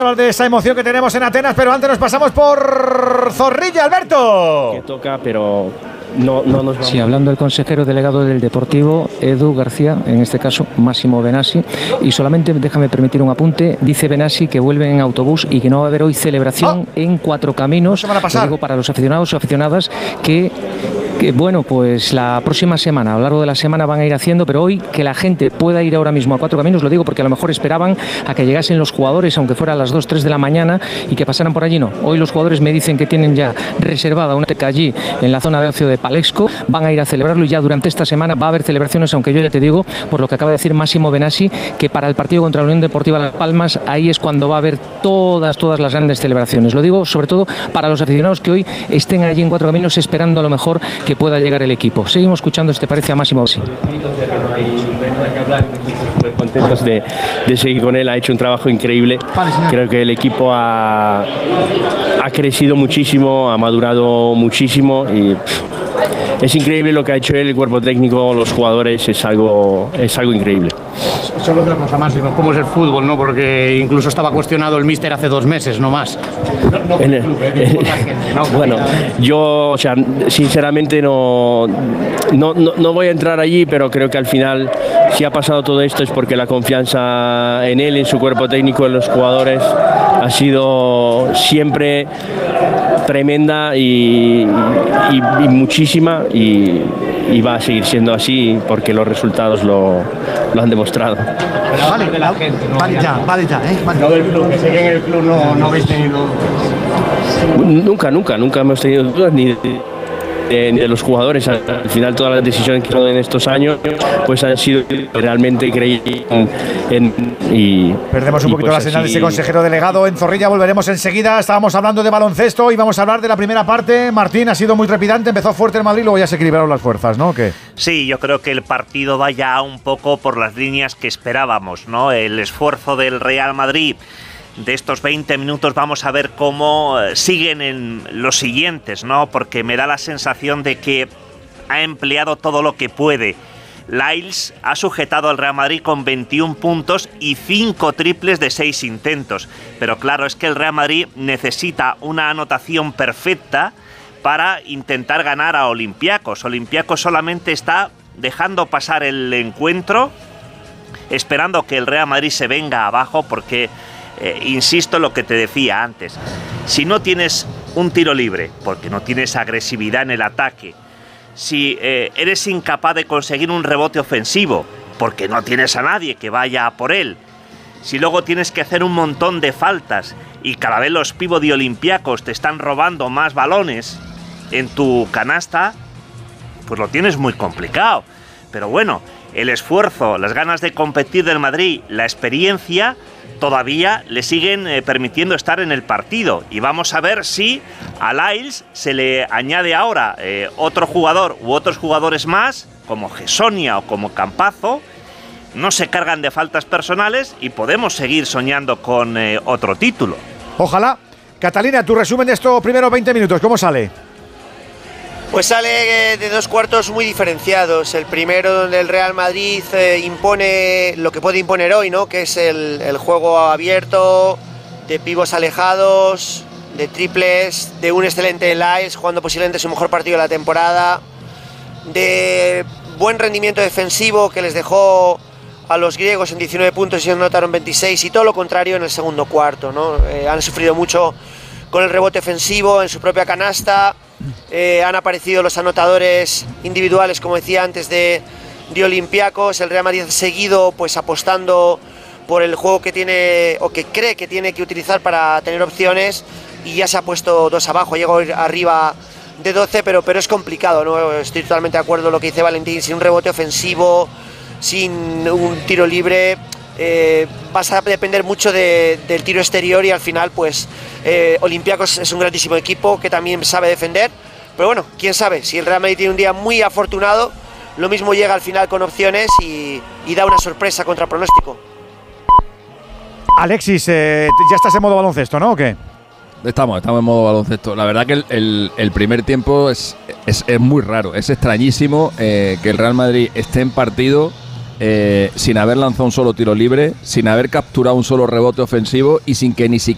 De esa emoción que tenemos en Atenas, pero antes nos pasamos por Zorrilla, Alberto. Que toca, pero no nos vamos. Sí, hablando del consejero delegado del Deportivo, Edu García, en este caso Máximo Benassi, y solamente déjame permitir un apunte, dice Benassi que vuelven en autobús y que no va a haber hoy celebración en Cuatro Caminos. Lo digo para los aficionados o aficionadas que bueno, pues la próxima semana, a lo largo de la semana van a ir haciendo, pero hoy que la gente pueda ir ahora mismo a Cuatro Caminos, lo digo porque a lo mejor esperaban a que llegasen los jugadores, aunque fuera a las 2, 3 de la mañana y que pasaran por allí. No, hoy los jugadores me dicen que tienen ya reservada una teca allí en la zona de ocio de Palexco, van a ir a celebrarlo y ya durante esta semana va a haber celebraciones, aunque yo ya te digo, por lo que acaba de decir Máximo Benassi, que para el partido contra la Unión Deportiva Las Palmas, ahí es cuando va a haber todas las grandes celebraciones. Lo digo sobre todo para los aficionados que hoy estén allí en Cuatro Caminos esperando a lo mejor que pueda llegar el equipo. Seguimos escuchando, ¿te parece a Máximo? Sí. Contentos de seguir con él, ha hecho un trabajo increíble. Creo que el equipo ha crecido muchísimo, ha madurado muchísimo y es increíble lo que ha hecho él, el cuerpo técnico, los jugadores, es algo increíble. Solo otra cosa más, ¿cómo es el fútbol, no? Porque incluso estaba cuestionado el míster hace 2 meses, no más. Bueno, yo, o sea, sinceramente no voy a entrar allí, pero creo que al final, si ha pasado todo esto, es porque la confianza en él, en su cuerpo técnico, en los jugadores, ha sido siempre tremenda y muchísima, y va a seguir siendo así porque los resultados lo han demostrado. Vale ya. No del club, que sé que en el club no habéis tenido... Nunca hemos tenido dudas ni de los jugadores. Al final todas las decisiones que he tomado en estos años pues han sido realmente increíbles. Perdemos un poquito pues la señal de ese consejero delegado en Zorrilla, volveremos enseguida. Estábamos hablando de baloncesto y vamos a hablar de la primera parte. Martín, ha sido muy trepidante, empezó fuerte el Madrid, luego ya se equilibraron las fuerzas, ¿no? ¿Qué? Sí, yo creo que el partido va ya un poco por las líneas que esperábamos, ¿no? El esfuerzo del Real Madrid de estos 20 minutos, vamos a ver cómo siguen en los siguientes, ¿no? Porque me da la sensación de que ha empleado todo lo que puede. Lyles ha sujetado al Real Madrid con 21 puntos y 5 triples de 6 intentos. Pero claro, es que el Real Madrid necesita una anotación perfecta para intentar ganar a Olympiacos. Olympiacos solamente está dejando pasar el encuentro, esperando que el Real Madrid se venga abajo, porque insisto en lo que te decía antes, si no tienes un tiro libre, porque no tienes agresividad en el ataque, si eres incapaz de conseguir un rebote ofensivo, porque no tienes a nadie que vaya a por él, si luego tienes que hacer un montón de faltas y cada vez los pívot de Olympiacos te están robando más balones en tu canasta, pues lo tienes muy complicado. Pero bueno, el esfuerzo, las ganas de competir del Madrid, la experiencia, todavía le siguen permitiendo estar en el partido. Y vamos a ver si a Lyles se le añade ahora otro jugador u otros jugadores más, como Gessonia o como Campazzo, no se cargan de faltas personales y podemos seguir soñando con otro título. Ojalá. Catalina, tu resumen de estos primeros 20 minutos, ¿cómo sale? Pues sale de 2 cuartos muy diferenciados. El primero donde el Real Madrid impone lo que puede imponer hoy, ¿no? Que es el juego abierto, de pivos alejados, de triples, de un excelente Lyles jugando posiblemente su mejor partido de la temporada, de buen rendimiento defensivo que les dejó a los griegos en 19 puntos y se anotaron 26, y todo lo contrario en el segundo cuarto, ¿no? Han sufrido mucho con el rebote ofensivo en su propia canasta. Han aparecido los anotadores individuales, como decía antes, de Olympiacos. El Real Madrid ha seguido pues apostando por el juego que tiene o que cree que tiene que utilizar para tener opciones, y ya se ha puesto 2 abajo, llegó arriba de 12, pero es complicado, ¿no? Estoy totalmente de acuerdo con lo que dice Valentín. Sin un rebote ofensivo, sin un tiro libre, vas a depender mucho del tiro exterior, y al final pues Olympiacos es un grandísimo equipo que también sabe defender, pero bueno, quién sabe, si el Real Madrid tiene un día muy afortunado, lo mismo llega al final con opciones y da una sorpresa contra pronóstico. Alexis, ya estás en modo baloncesto, ¿no? ¿O qué? Estamos en modo baloncesto. La verdad que el primer tiempo es muy raro, es extrañísimo que el Real Madrid esté en partido sin haber lanzado un solo tiro libre, sin haber capturado un solo rebote ofensivo y sin que ni siquiera